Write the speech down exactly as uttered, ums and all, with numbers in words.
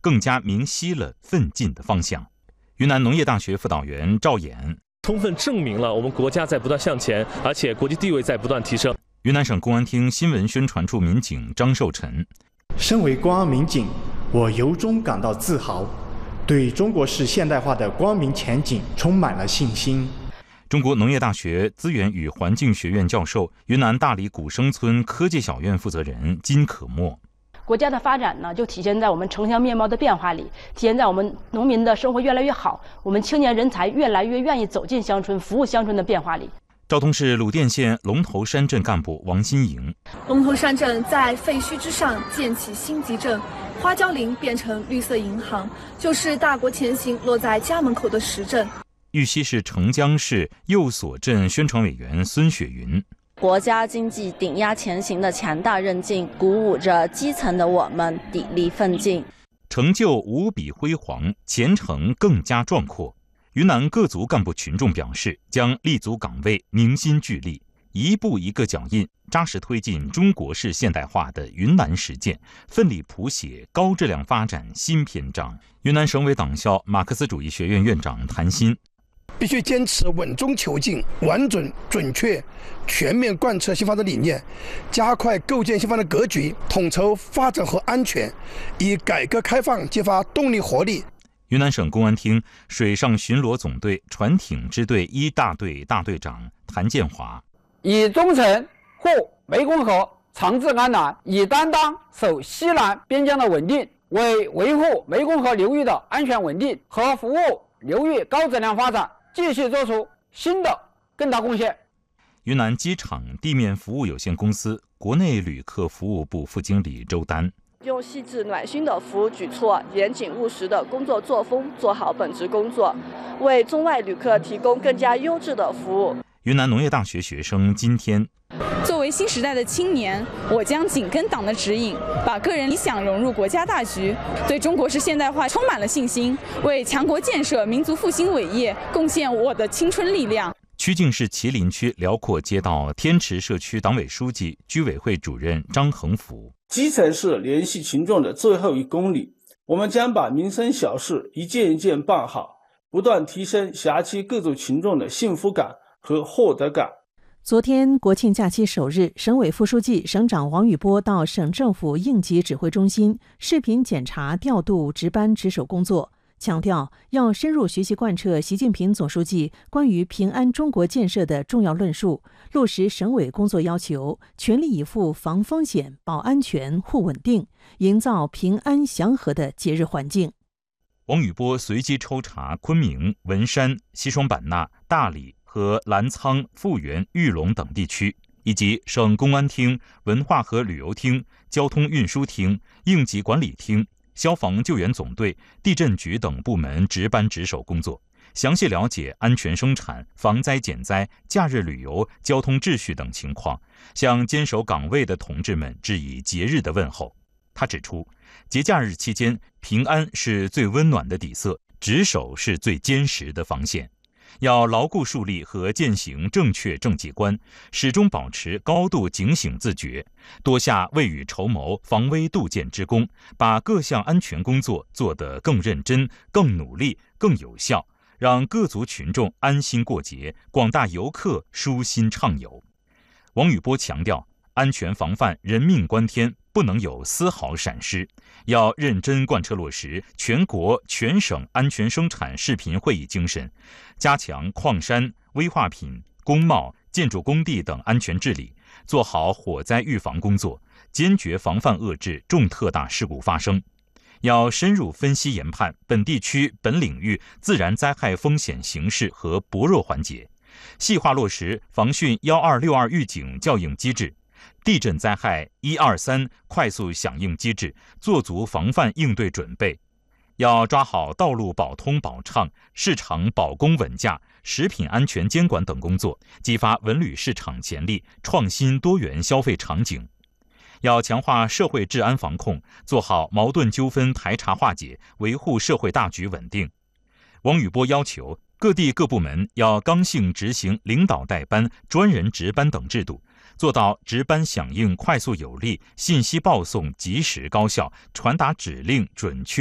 更加明晰了奋进的方向。云南农业大学辅导员赵衍充分证明了我们国家在不断向前，而且国际地位在不断提升。 云南省公安厅新闻宣传处民警张寿臣， 身为公安民警，我由衷感到自豪，对中国式现代化的光明前景充满了信心。 中国农业大学资源与环境学院教授、云南大理古生村科技小院负责人金可墨。 国家的发展呢，就体现在我们城乡面貌的变化里，体现在我们农民的生活越来越好，我们青年人才越来越愿意走进乡村、服务乡村的变化里。 昭通市鲁甸县龙头山镇干部王新颖， 龙头山镇在废墟之上建起新集镇，花椒林变成绿色银行，就是大国前行落在家门口的实镇。 玉溪市澄江市右所镇宣传委员孙雪云， 国家经济顶压前行的强大韧劲，鼓舞着基层的我们砥砺奋进， 成就无比辉煌，前程更加壮阔。云南各族干部群众表示，将立足岗位，凝心聚力，一步一个脚印，扎实推进中国式现代化的云南实践，奋力谱写高质量发展新篇章。云南省委党校马克思主义学院院长谭鑫， 必须坚持稳中求进，完整、准确、全面贯彻新发展理念，加快构建新发展格局，统筹发展和安全，以改革开放激发动力活力。 云南省公安厅水上巡逻总队船艇支队一大队大队长谭建华， 以忠诚护湄公河长治安南，以担当守西南边疆的稳定，为维护湄公河流域的安全稳定和服务流域高质量发展继续做出新的更大贡献。 云南机场地面服务有限公司国内旅客服务部副经理周丹， 用细致暖心的服务举措，严谨务实的工作作风，做好本职工作，为中外旅客提供更加优质的服务。 云南农业大学学生今天， 作为新时代的青年，我将紧跟党的指引，把个人理想融入国家大局，对中国式现代化充满了信心，为强国建设、民族复兴伟业贡献我的青春力量。 曲靖市麒麟区辽阔街道天池社区党委书记、居委会主任张恒福， 基层是联系群众的最后一公里，我们将把民生小事一件一件办好，不断提升辖区各族群众的幸福感和获得感。 昨天国庆假期首日，省委副书记、省长王宇波到省政府应急指挥中心视频检查调度值班值守工作，强调要深入学习贯彻习近平总书记关于平安中国建设的重要论述，落实省委工作要求，全力以赴防风险、保安全、护稳定，营造平安祥和的节日环境。 王宇波随机抽查昆明、文山、西双版纳、大理和澜沧、富源、玉龙等地区，以及省公安厅、文化和旅游厅、交通运输厅、应急管理厅、消防救援总队、地震局等部门值班值守工作，详细了解安全生产、防灾减灾、假日旅游、交通秩序等情况，向坚守岗位的同志们致以节日的问候。他指出，节假日期间，平安是最温暖的底色，值守是最坚实的防线。要牢固树立和践行正确政绩观，始终保持高度警醒自觉，多下未雨绸缪、防微杜渐之功，把各项安全工作做得更认真、更努力、更有效，让各族群众安心过节，广大游客舒心畅游。王宇波强调，安全防范人命关天，不能有丝毫闪失，要认真贯彻落实全国全省安全生产视频会议精神，加强矿山、危化品、工贸、建筑工地等安全治理，做好火灾预防工作，坚决防范遏制重特大事故发生。要深入分析研判本地区本领域自然灾害风险形势和薄弱环节，细化落实防汛一二六二预警校应机制，地震灾害一二三快速响应机制，做足防范应对准备。要抓好道路保通保畅、市场保供稳价、食品安全监管等工作，激发文旅市场潜力，创新多元消费场景。要强化社会治安防控，做好矛盾纠纷排查化解，维护社会大局稳定。王宇波要求各地各部门要刚性执行领导带班、专人值班等制度，做到值班响应快速有力，信息报送及时高效，传达指令准确